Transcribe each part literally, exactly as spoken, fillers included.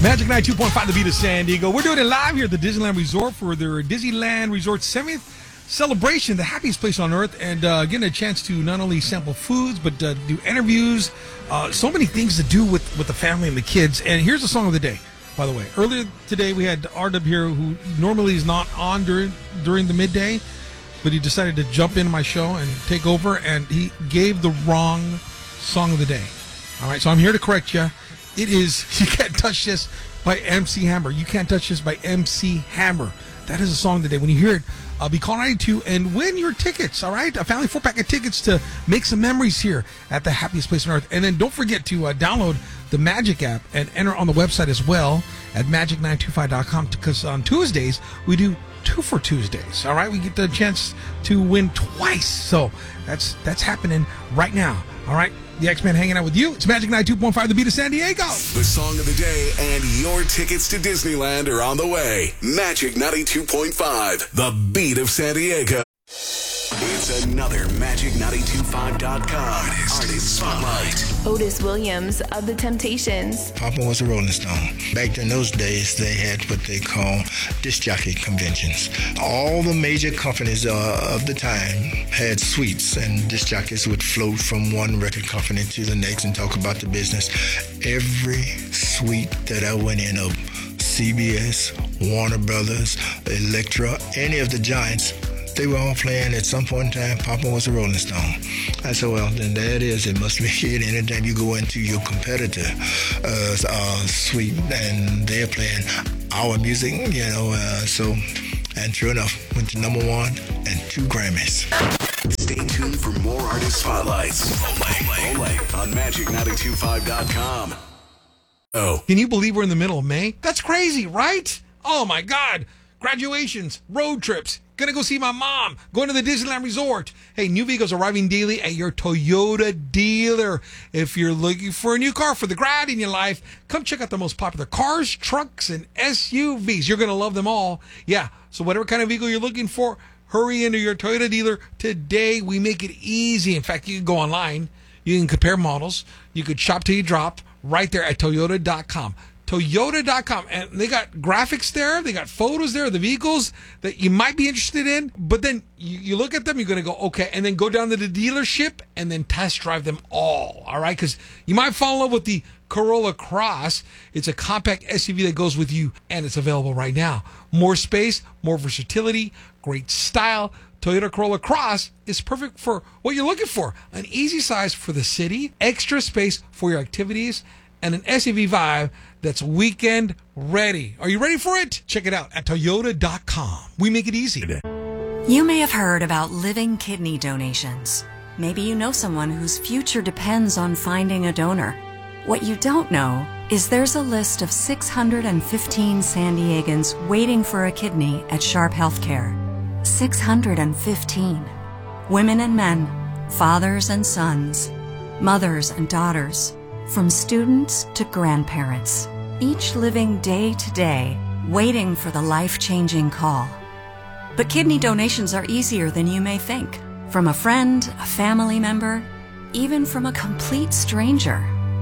Magic ninety-two point five, the beat of San Diego. We're doing it live here at the Disneyland Resort for their Disneyland Resort seventieth celebration, the happiest place on earth, and uh, getting a chance to not only sample foods, but uh, do interviews. Uh, so many things to do with, with the family and the kids. And here's the song of the day, by the way. Earlier today, we had R-Dub here, who normally is not on during, during the midday, but he decided to jump into my show and take over, and he gave the wrong song of the day. All right, so I'm here to correct you. It is You Can't Touch This by M C Hammer. You Can't Touch This by M C Hammer. That is a song today. When you hear it, uh, be call ninety-two and win your tickets, all right? A family four-pack of tickets to make some memories here at the happiest place on earth. And then don't forget to uh, download the Magic app and enter on the website as well at magic nine two five dot com, because on Tuesdays, we do two for Tuesdays, all right? We get the chance to win twice. So that's that's happening right now, all right? The X-Men hanging out with you. It's Magic ninety-two point five, the beat of San Diego. The song of the day and your tickets to Disneyland are on the way. Magic ninety-two point five, the beat of San Diego. It's another magic nine two five dot com Artist, Artist Spotlight. Otis Williams of The Temptations. Papa was a Rolling Stone. Back in those days, they had what they call disc jockey conventions. All the major companies uh, of the time had suites, and disc jockeys would float from one record company to the next and talk about the business. Every suite that I went in of C B S, Warner Brothers, Elektra, any of the giants, they were all playing at some point in time, Papa was a Rolling Stone. I said, well, then there it is. It must be it. Anytime you go into your competitor uh, uh, suite and they're playing our music, you know, uh, so, and sure enough, went to number one and two Grammys. Stay tuned for more Artist Spotlights. Only, only on magic nine two five dot com. Oh. Can you believe we're in the middle of May? That's crazy, right? Oh, my God. Graduations, road trips, gonna go see my mom, going to the Disneyland Resort. Hey, new vehicles arriving daily at your Toyota dealer. If you're looking for a new car for the grad in your life, come check out the most popular cars, trucks, and S U Vs. You're gonna love them all. Yeah, so whatever kind of vehicle you're looking for, hurry into your Toyota dealer today. We make it easy. In fact, you can go online, you can compare models, you could shop till you drop right there at toyota dot com. Toyota dot com, and they got graphics there, they got photos there of the vehicles that you might be interested in, but then you, you look at them, you're going to go, okay, and then go down to the dealership and then test drive them all, all right? Because you might fall in love with the Corolla Cross. It's a compact S U V that goes with you, and it's available right now. More space, more versatility, great style. Toyota Corolla Cross is perfect for what you're looking for. An easy size for the city, extra space for your activities, and an S U V vibe that's weekend ready. Are you ready for it? Check it out at toyota dot com. We make it easy. You may have heard about living kidney donations. Maybe you know someone whose future depends on finding a donor. What you don't know is there's a list of six hundred fifteen San Diegans waiting for a kidney at Sharp Healthcare. six hundred fifteen. Women and men, fathers and sons, mothers and daughters, from students to grandparents, each living day to day, waiting for the life-changing call. But kidney donations are easier than you may think. From a friend, a family member, even from a complete stranger,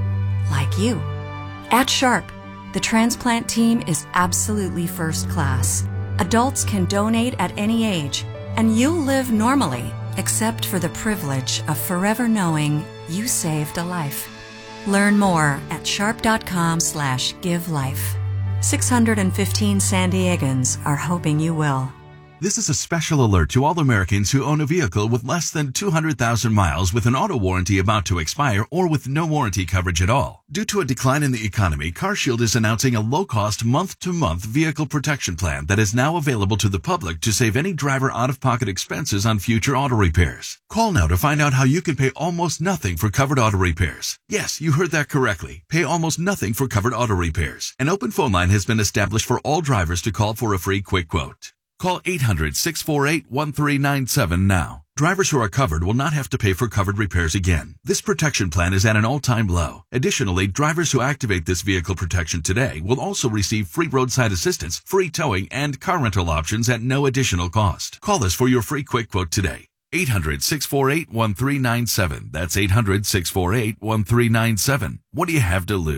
like you. At Sharp, the transplant team is absolutely first class. Adults can donate at any age, and you'll live normally, except for the privilege of forever knowing you saved a life. Learn more at sharp dot com slash give life. six hundred fifteen San Diegans are hoping you will. This is a special alert to all Americans who own a vehicle with less than two hundred thousand miles with an auto warranty about to expire or with no warranty coverage at all. Due to a decline in the economy, CarShield is announcing a low-cost month-to-month vehicle protection plan that is now available to the public to save any driver out-of-pocket expenses on future auto repairs. Call now to find out how you can pay almost nothing for covered auto repairs. Yes, you heard that correctly. Pay almost nothing for covered auto repairs. An open phone line has been established for all drivers to call for a free quick quote. Call eight hundred, six four eight, one three nine seven now. Drivers who are covered will not have to pay for covered repairs again. This protection plan is at an all-time low. Additionally, drivers who activate this vehicle protection today will also receive free roadside assistance, free towing, and car rental options at no additional cost. Call us for your free quick quote today. eight hundred, six four eight, one three nine seven. That's eight hundred, six four eight, one three nine seven. What do you have to lose?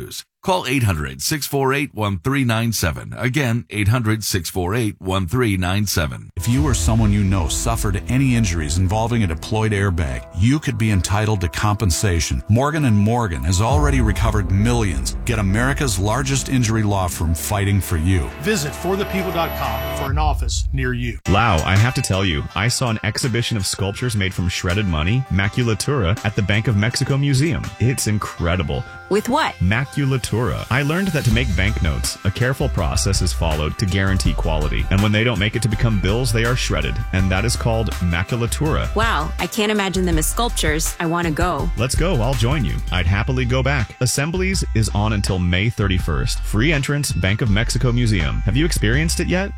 Call eight hundred, six four eight, one three nine seven. Again, eight hundred, six four eight, one three nine seven. If you or someone you know suffered any injuries involving a deployed airbag, you could be entitled to compensation. Morgan and Morgan has already recovered millions. Get America's largest injury law firm fighting for you. Visit for the people dot com for an office near you. Lau, I have to tell you, I saw an exhibition of sculptures made from shredded money, maculatura, at the Bank of Mexico Museum. It's incredible. With what? Maculatura. I learned that to make banknotes, a careful process is followed to guarantee quality. And when they don't make it to become bills, they are shredded. And that is called maculatura. Wow, I can't imagine them as sculptures. I want to go. Let's go. I'll join you. I'd happily go back. Assemblies is on until May thirty-first. Free entrance, Bank of Mexico Museum. Have you experienced it yet?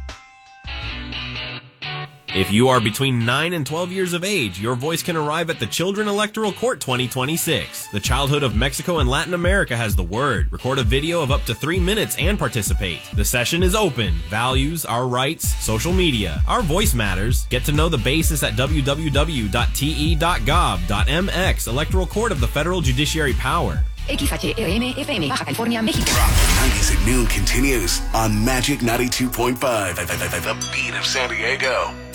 If you are between nine and twelve years of age, your voice can arrive at the Children Electoral Court twenty twenty-six. The childhood of Mexico and Latin America has the word. Record a video of up to three minutes and participate. The session is open. Values, our rights, social media. Our voice matters. Get to know the basis at w w w dot t e dot gov dot m x, Electoral Court of the Federal Judiciary Power. X H R M F M, Baja California, Mexico. nineties at noon continues on Magic ninety-two point five, the beat of San Diego.